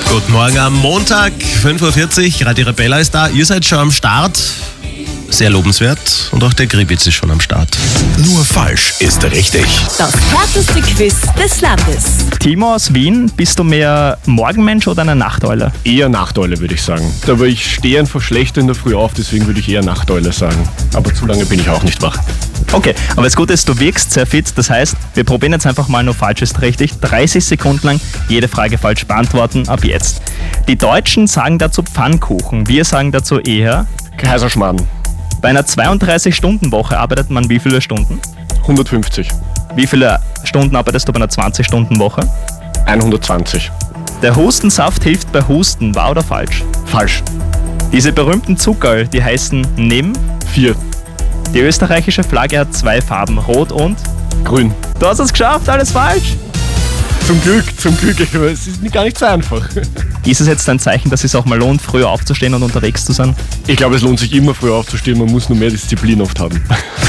Guten Morgen am Montag, 5.40 Uhr, Radio Rebella ist da. Ihr seid schon am Start. Sehr lobenswert. Und auch der Gribitz ist schon am Start. Nur falsch ist richtig. Das härteste Quiz des Landes. Timo aus Wien, bist du mehr Morgenmensch oder eine Nachteule? Eher Nachteule, würde ich sagen. Aber ich stehe einfach schlechter in der Früh auf, deswegen würde ich eher Nachteule sagen. Aber zu lange bin ich auch nicht wach. Okay, aber das Gute ist, du wirkst sehr fit. Das heißt, wir probieren jetzt einfach mal nur falsch ist richtig. 30 Sekunden lang jede Frage falsch beantworten, ab jetzt. Die Deutschen sagen dazu Pfannkuchen. Wir sagen dazu eher... Kaiserschmarrn. Bei einer 32-Stunden-Woche arbeitet man wie viele Stunden? 150. Wie viele Stunden arbeitest du bei einer 20-Stunden-Woche? 120. Der Hustensaft hilft bei Husten, wahr oder falsch? Falsch. Diese berühmten Zuckerl, die heißen Nimm. 4. Die österreichische Flagge hat 2 Farben, rot und... Grün. Du hast es geschafft, alles falsch! Zum Glück. Aber es ist gar nicht so einfach. Ist es jetzt ein Zeichen, dass es auch mal lohnt, früher aufzustehen und unterwegs zu sein? Ich glaube, es lohnt sich immer früh aufzustehen, man muss nur mehr Disziplin oft haben.